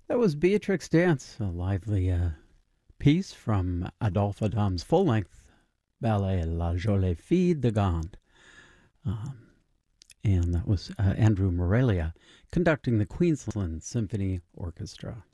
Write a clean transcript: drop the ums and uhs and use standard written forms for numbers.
That was Beatrix Dance, a lively piece from Adolphe Adam's full-length ballet La Jolie Fille de Gand. And that was Andrew Morelia conducting the Queensland Symphony Orchestra.